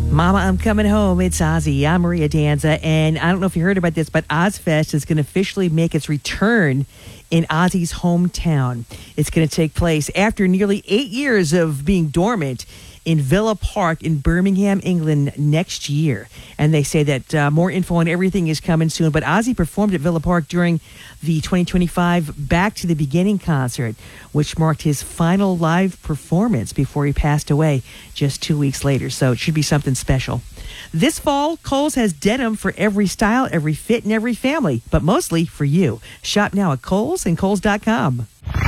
Mama, I'm coming home. It's Ozzy. I'm Maria Danza. And I don't know if you heard about this, but Ozfest is going to officially make its return in Ozzy's hometown. It's going to take place after nearly 8 years of being dormant in Villa Park in Birmingham, England next year. And they say that more info on everything is coming soon. But Ozzy performed at Villa Park during the 2025 Back to the Beginning concert, which marked his final live performance before he passed away just 2 weeks later. So it should be something special. This fall, Kohl's has denim for every style, every fit, and every family, but mostly for you. Shop now at Kohl's and Kohl's.com.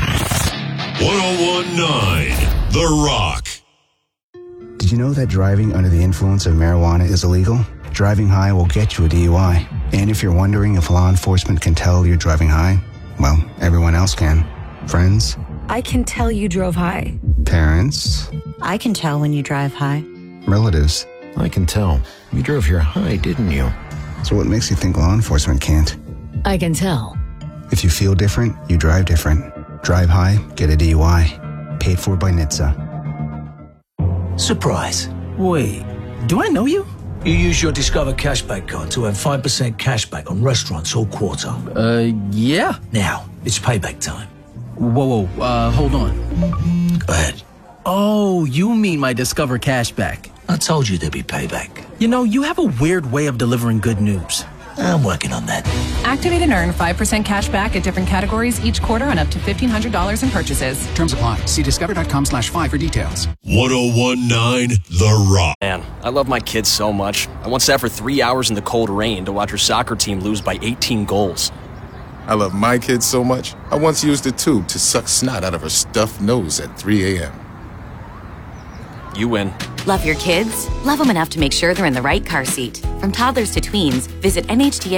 1019 The Rock. Did you know that driving under the influence of marijuana is illegal? Driving high will get you a DUI. And if you're wondering if law enforcement can tell you're driving high, well, everyone else can. Friends? I can tell you drove high. Parents? I can tell when you drive high. Relatives? I can tell. You drove here high, didn't you? So what makes you think law enforcement can't? I can tell. If you feel different, you drive different. Drive high, get a DUI. Paid for by NHTSA. Surprise. Wait, do I know you? You use your Discover Cashback card to earn 5% cashback on restaurants all quarter. Yeah. Now, it's payback time. Whoa, hold on. Go ahead. Oh, you mean my Discover Cashback. I told you there'd be payback. You know, you have a weird way of delivering good news. I'm working on that. Activate and earn 5% cash back at different categories each quarter on up to $1,500 in purchases. Terms apply. See discover.com/5 for details. 1019 The Rock. Man, I love my kids so much. I once sat for 3 hours in the cold rain to watch her soccer team lose by 18 goals. I love my kids so much, I once used a tube to suck snot out of her stuffed nose at 3 a.m. You win. Love your kids? Love them enough to make sure they're in the right car seat. From toddlers to tweens, visit NHTSA